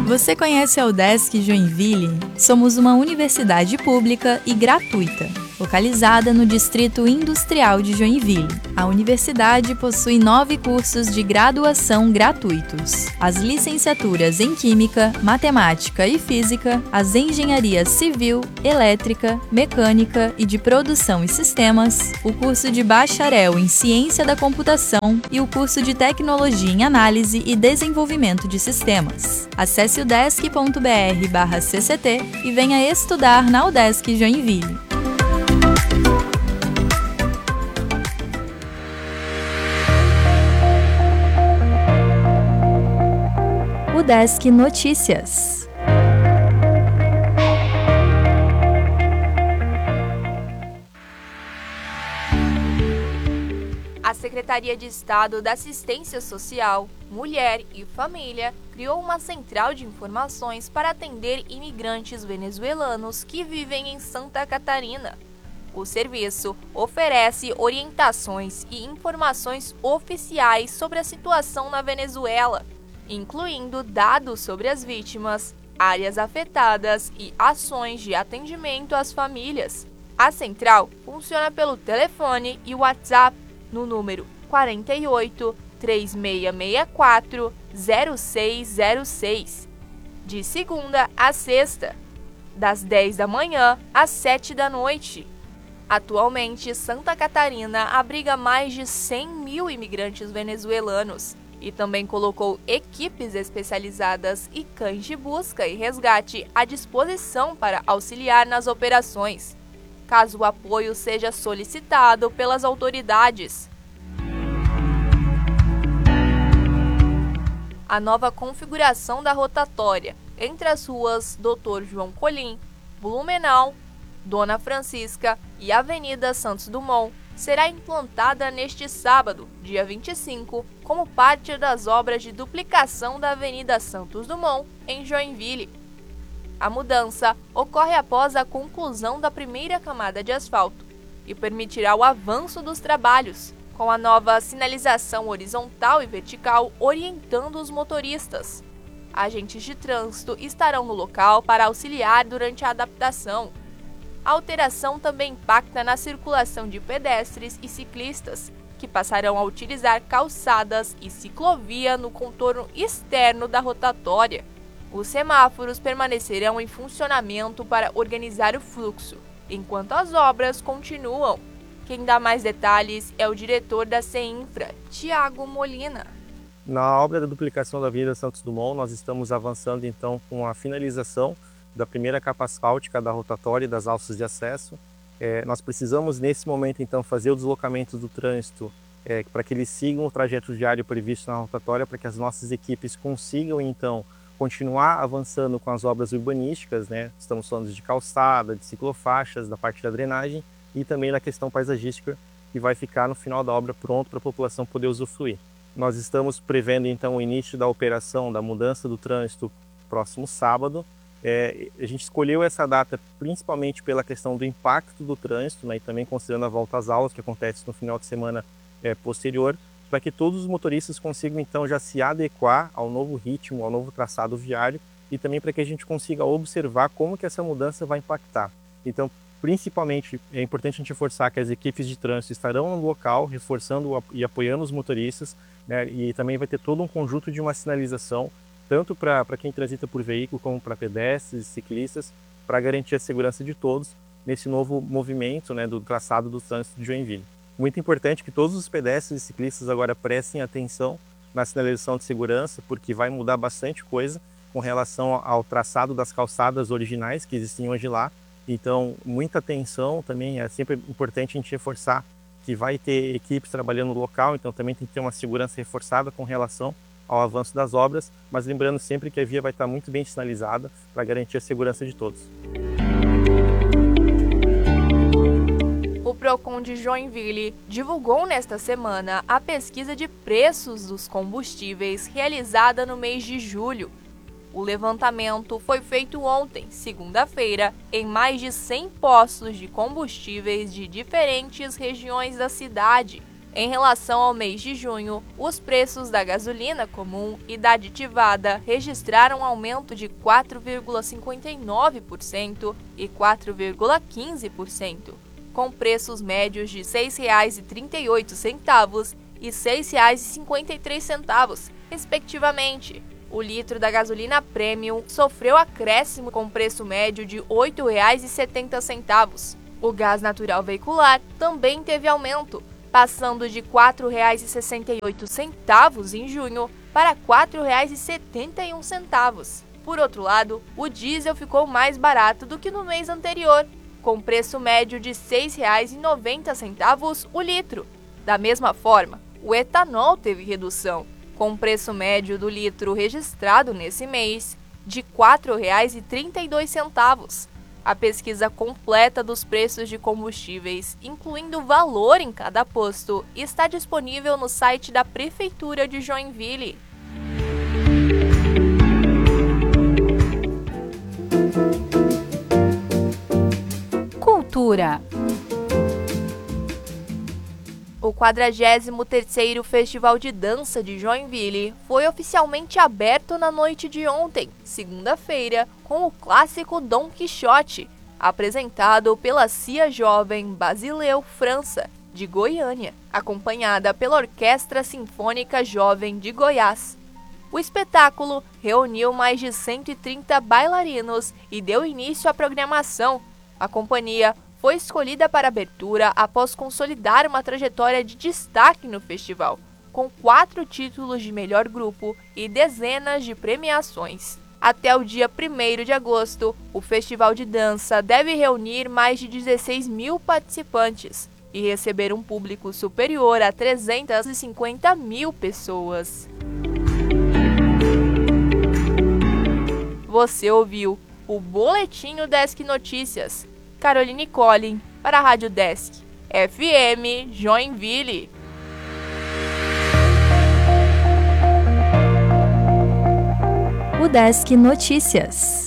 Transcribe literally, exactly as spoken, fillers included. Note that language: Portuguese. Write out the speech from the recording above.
Você conhece a UDESC Joinville? Somos uma universidade pública e gratuita, localizada no Distrito Industrial de Joinville. A universidade possui nove cursos de graduação gratuitos: as licenciaturas em Química, Matemática e Física, as engenharias Civil, Elétrica, Mecânica e de Produção e Sistemas, o curso de Bacharel em Ciência da Computação e o curso de Tecnologia em Análise e Desenvolvimento de Sistemas. Acesse udesc ponto br barra C C T e venha estudar na UDESC Joinville. UDESC Notícias. A Secretaria de Estado da Assistência Social, Mulher e Família criou uma central de informações para atender imigrantes venezuelanos que vivem em Santa Catarina. O serviço oferece orientações e informações oficiais sobre a situação na Venezuela, incluindo dados sobre as vítimas, áreas afetadas e ações de atendimento às famílias. A central funciona pelo telefone e WhatsApp no número quarenta e oito, três seis seis quatro, zero seis zero seis, de segunda a sexta, das dez da manhã às sete da noite. Atualmente, Santa Catarina abriga mais de cem mil imigrantes venezuelanos e também colocou equipes especializadas e cães de busca e resgate à disposição para auxiliar nas operações, caso o apoio seja solicitado pelas autoridades. A nova configuração da rotatória entre as ruas doutor João Colim, Blumenau, Dona Francisca e Avenida Santos Dumont será implantada neste sábado, dia vinte e cinco, como parte das obras de duplicação da Avenida Santos Dumont, em Joinville. A mudança ocorre após a conclusão da primeira camada de asfalto e permitirá o avanço dos trabalhos, com a nova sinalização horizontal e vertical orientando os motoristas. Agentes de trânsito estarão no local para auxiliar durante a adaptação. A alteração também impacta na circulação de pedestres e ciclistas, que passarão a utilizar calçadas e ciclovia no contorno externo da rotatória. Os semáforos permanecerão em funcionamento para organizar o fluxo, enquanto as obras continuam. Quem dá mais detalhes é o diretor da CEINFRA, Tiago Molina. Na obra da duplicação da Avenida Santos Dumont, nós estamos avançando então com a finalização da primeira capa asfáltica da rotatória e das alças de acesso. É, nós precisamos nesse momento então fazer o deslocamento do trânsito é, para que eles sigam o trajeto diário previsto na rotatória, para que as nossas equipes consigam então continuar avançando com as obras urbanísticas, né? Estamos falando de calçada, de ciclofaixas, da parte da drenagem e também da questão paisagística, que vai ficar no final da obra pronto para a população poder usufruir. Nós estamos prevendo então o início da operação da mudança do trânsito próximo sábado. É, a gente escolheu essa data principalmente pela questão do impacto do trânsito, né, e também considerando a volta às aulas que acontece no final de semana é, posterior, para que todos os motoristas consigam então já se adequar ao novo ritmo, ao novo traçado viário, e também para que a gente consiga observar como que essa mudança vai impactar. Então, principalmente, é importante a gente reforçar que as equipes de trânsito estarão no local, reforçando e apoiando os motoristas, né, e também vai ter todo um conjunto de uma sinalização, tanto para quem transita por veículo, como para pedestres e ciclistas, para garantir a segurança de todos nesse novo movimento, né, do traçado do trânsito de Joinville. Muito importante que todos os pedestres e ciclistas agora prestem atenção na sinalização de segurança, porque vai mudar bastante coisa com relação ao traçado das calçadas originais que existem hoje lá. Então, muita atenção também, é sempre importante a gente reforçar que vai ter equipes trabalhando no local, então também tem que ter uma segurança reforçada com relação ao avanço das obras, mas lembrando sempre que a via vai estar muito bem sinalizada para garantir a segurança de todos. O Procon de Joinville divulgou nesta semana a pesquisa de preços dos combustíveis realizada no mês de julho. O levantamento foi feito ontem, segunda-feira, em mais de cem postos de combustíveis de diferentes regiões da cidade. Em relação ao mês de junho, os preços da gasolina comum e da aditivada registraram um aumento de quatro vírgula cinquenta e nove por cento e quatro vírgula quinze por cento, com preços médios de seis reais e trinta e oito centavos e seis reais e cinquenta e três centavos, respectivamente. O litro da gasolina premium sofreu acréscimo com preço médio de oito reais e setenta centavos. O gás natural veicular também teve aumento, passando de quatro reais e sessenta e oito centavos em junho para quatro reais e setenta e um centavos. Por outro lado, o diesel ficou mais barato do que no mês anterior, com preço médio de seis reais e noventa centavos o litro. Da mesma forma, o etanol teve redução, com preço médio do litro registrado nesse mês de quatro reais e trinta e dois centavos. A pesquisa completa dos preços de combustíveis, incluindo o valor em cada posto, está disponível no site da Prefeitura de Joinville. Cultura. O quadragésimo terceiro Festival de Dança de Joinville foi oficialmente aberto na noite de ontem, segunda-feira, com o clássico Dom Quixote, apresentado pela Cia Jovem Basileu França, de Goiânia, acompanhada pela Orquestra Sinfônica Jovem de Goiás. O espetáculo reuniu mais de cento e trinta bailarinos e deu início à programação. A companhia foi escolhida para abertura após consolidar uma trajetória de destaque no festival, com quatro títulos de melhor grupo e dezenas de premiações. Até o dia primeiro de agosto, o Festival de Dança deve reunir mais de dezesseis mil participantes e receber um público superior a trezentas e cinquenta mil pessoas. Você ouviu o Boletim Desk Notícias. Caroline Collin, para a Rádio Desk, F M Joinville. O Desk Notícias.